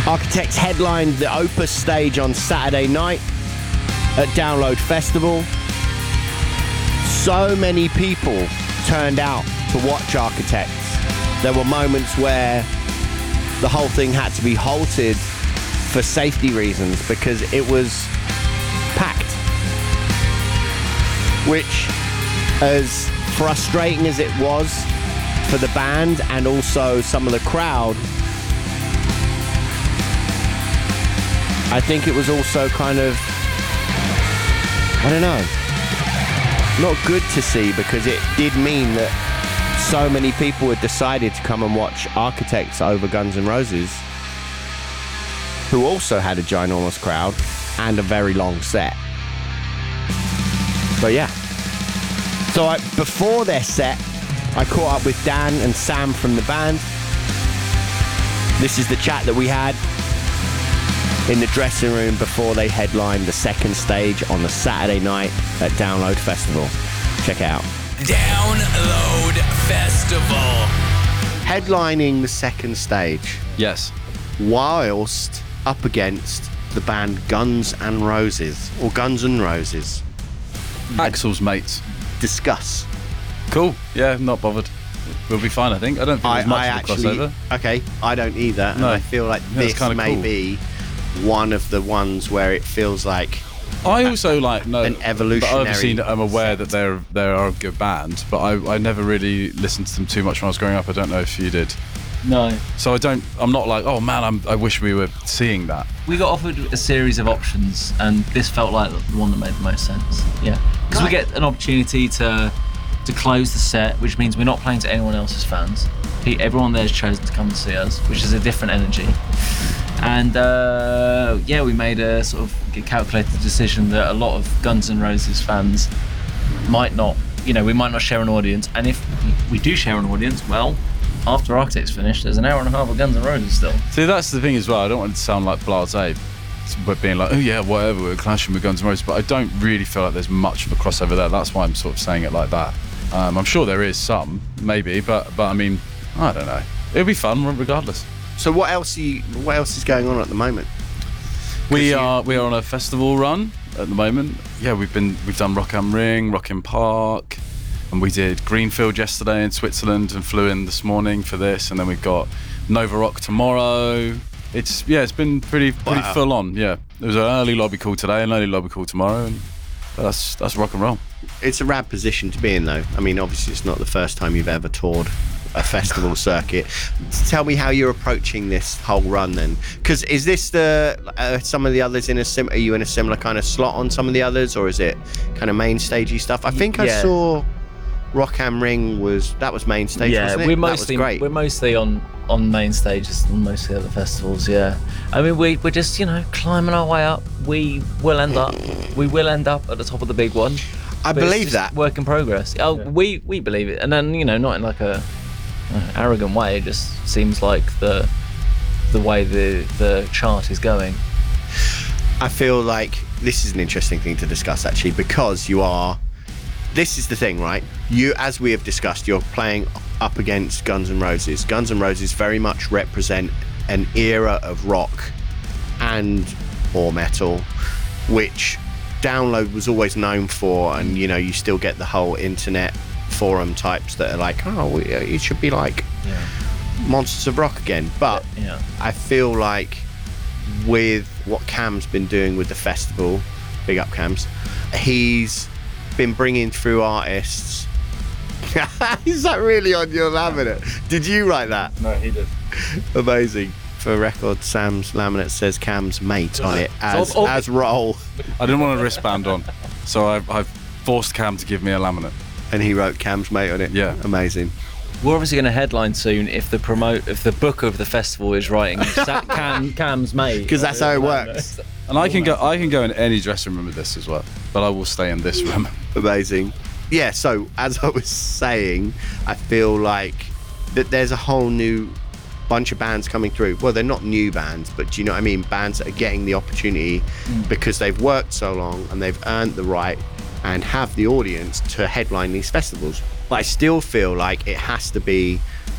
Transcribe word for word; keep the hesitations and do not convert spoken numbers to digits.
Architects headlined the Opus stage on Saturday night at Download Festival. So many people turned out to watch Architects. There were moments where the whole thing had to be halted for safety reasons because it was packed. Which, as frustrating as it was for the band and also some of the crowd, I think it was also kind of, I don't know, not good to see because it did mean that so many people had decided to come and watch Architects over Guns N' Roses, who also had a ginormous crowd and a very long set. So yeah. So I, before their set, I caught up with Dan and Sam from the band. This is the chat that we had in the dressing room before they headlined the second stage on the Saturday night at Download Festival. Check it out. Download Festival. Headlining the second stage. Yes. Whilst up against the band Guns N' Roses, or Guns N' Roses. Axl's mates. Discuss. Cool. Yeah, not bothered. We'll be fine, I think. I don't think I, there's much I of a actually, crossover. Okay, I don't either. And No. I feel like Yeah, it's this kinda may cool. be one of the ones where it feels like I also like no, an evolutionary But obviously, I'm aware set. that they're they are a good band, but I, I never really listened to them too much when I was growing up. I don't know if you did. No. So I don't. I'm not like, oh man, I'm, I wish we were seeing that. We got offered a series of options, and this felt like the one that made the most sense. Yeah, because we get an opportunity to to close the set, which means we're not playing to anyone else's fans. He, everyone there has chosen to come and see us, which is a different energy. And uh, yeah, we made a sort of calculated decision that a lot of Guns N' Roses fans might not, you know, we might not share an audience. And if we do share an audience, well, after Architects finished, there's an hour and a half of Guns N' Roses still. See, that's the thing as well. I don't want it to sound like blasé, but being like, oh yeah, whatever, we're clashing with Guns N' Roses. But I don't really feel like there's much of a crossover there. That's why I'm sort of saying it like that. Um, I'm sure there is some, maybe, but but I mean, I don't know. It'll be fun regardless. So what else? Are you, what else is going on at the moment? We you- are we are on a festival run at the moment. Yeah, we've been we've done Rock am Ring, Rock im Park, and we did Greenfield yesterday in Switzerland and flew in this morning for this, and then we've got Nova Rock tomorrow. It's yeah, it's been pretty pretty Wow. full on. Yeah, there was an early lobby call today, an early lobby call tomorrow, and that's that's rock and roll. It's a rad position to be in, though. I mean, obviously, it's not the first time you've ever toured a festival circuit. Tell me how you're approaching this whole run, then. Because is this the uh, some of the others in a sim? Are you in a similar kind of slot on some of the others, or is it kind of main stagey stuff? I think I Yeah. saw Rock am Ring was that was main stage, Yeah, wasn't it? we're That was mostly great. we're mostly on on main stages and mostly at the festivals. Yeah, I mean we we're just you know climbing our way up. We will end up we will end up at the top of the big one. I But it's believe just that. work in progress. Oh, we we believe it, and then you know not in like a uh, arrogant way. It just seems like the the way the the chart is going. I feel like this is an interesting thing to discuss, actually, because you are. This is the thing, right? You, as we have discussed, you're playing up against Guns N' Roses. Guns N' Roses very much represent an era of rock and or metal, which Download was always known for, and you know, you still get the whole internet forum types that are like, oh, it should be like Yeah. Monsters of Rock again. But Yeah. I feel like with what Cam's been doing with the festival, big up Cam's, he's been bringing through artists. Is that really on your laminate? Did you write that? No, he did. Amazing. For record, Sam's laminate says Cam's mate on it as So- oh. as roll, I didn't want a wristband on, so I've, I've forced Cam to give me a laminate. and he wrote Cam's mate on it. Yeah. Amazing. We're obviously going to headline soon if the promote if the book of the festival is writing Sa- Cam Cam's mate. Because that's how it works. And I can go I can go in any dressing room with this as well, but I will stay in this room. Amazing. Yeah, so as I was saying, I feel like that there's a whole new bunch of bands coming through. Well, they're not new bands, but do you know what I mean? Bands that are getting the opportunity because they've worked so long and they've earned the right and have the audience to headline these festivals. But I still feel like it has to be